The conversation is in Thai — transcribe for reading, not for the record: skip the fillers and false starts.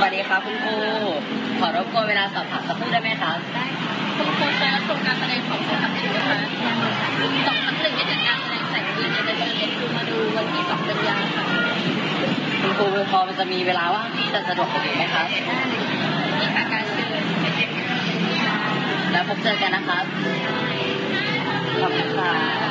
วัสดีครับคุณครูขอรบกวนเวลาสอบถามสักครู่ได้ไหมครับได้คุณครูเคยรับชมการแสดงของผู้ขับขี่ไหมคะ2/1ได้จัดการแสดงแสงปืนในเชิญเด็กดูมาดูวันที่2 กันยายนค่ะคุณครูพอมันจะมีเวลาว่างที่จะสะดวกกว่านี้ไหมครับนี่ค่ะการเชิญแล้วพบเจอกันนะครับขอบคุณค่ะ